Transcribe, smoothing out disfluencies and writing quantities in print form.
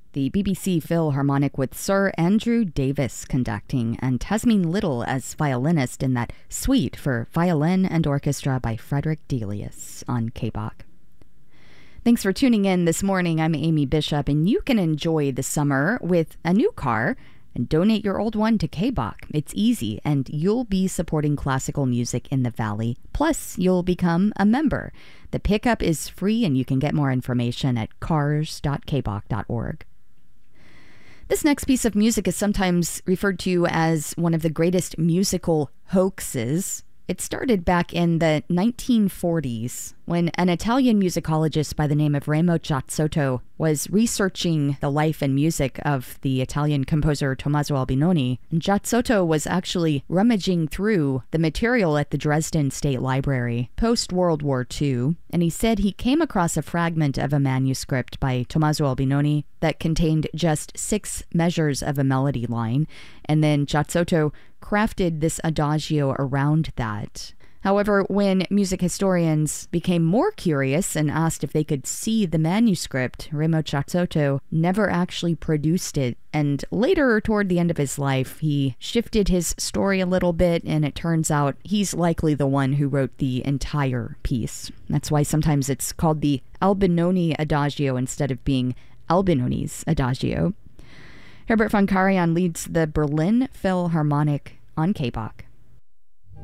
The BBC Philharmonic with Sir Andrew Davis conducting and Tasmin Little as violinist in that suite for violin and orchestra by Frederick Delius on KBOC. Thanks for tuning in this morning. I'm Amy Bishop, and you can enjoy the summer with a new car and donate your old one to KBOC. It's easy, and you'll be supporting classical music in the Valley. Plus, you'll become a member. The pickup is free, and you can get more information at cars.kbok.org. This next piece of music is sometimes referred to as one of the greatest musical hoaxes. It started back in the 1940s when an Italian musicologist by the name of Remo Giazzotto was researching the life and music of the Italian composer Tommaso Albinoni. And Giazzotto was actually rummaging through the material at the Dresden State Library post-World War II, and he said he came across a fragment of a manuscript by Tommaso Albinoni that contained just 6 measures of a melody line, and then Giazzotto crafted this adagio around that. However, when music historians became more curious and asked if they could see the manuscript, Remo Giazzotto never actually produced it. And later, toward the end of his life, he shifted his story a little bit, and it turns out he's likely the one who wrote the entire piece. That's why sometimes it's called the Albinoni Adagio instead of being Albinoni's Adagio. Herbert von Karajan leads the Berlin Philharmonic on KBOC.